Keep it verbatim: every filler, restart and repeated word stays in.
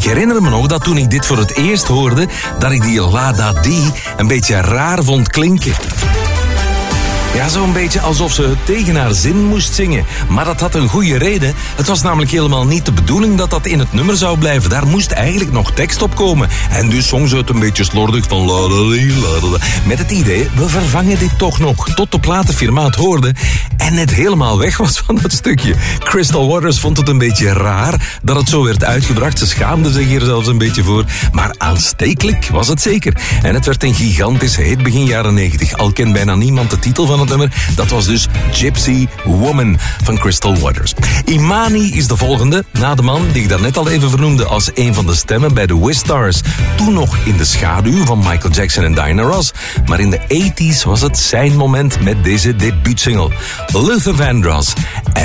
herinner me nog dat toen ik dit voor het eerst hoorde, dat ik die La Da Di een beetje raar vond klinken. Ja, zo'n beetje alsof ze het tegen haar zin moest zingen. Maar dat had een goede reden. Het was namelijk helemaal niet de bedoeling dat dat in het nummer zou blijven. Daar moest eigenlijk nog tekst op komen. En dus zong ze het een beetje slordig van la la la la. Met het idee, we vervangen dit toch nog. Tot de platenfirma het hoorde en het helemaal weg was van dat stukje. Crystal Waters vond het een beetje raar dat het zo werd uitgebracht. Ze schaamde zich hier zelfs een beetje voor. Maar aanstekelijk was het zeker. En het werd een gigantisch hit begin jaren negentig. Al kent bijna niemand de titel van het nummer. Dat was dus Gypsy Woman van Crystal Waters. Imani is de volgende, na de man die ik daarnet al even vernoemde als een van de stemmen bij de Wiz Stars. Toen nog in de schaduw van Michael Jackson en Diana Ross. Maar in de tachtiger was het zijn moment met deze debuutsingle. Luther Vandross en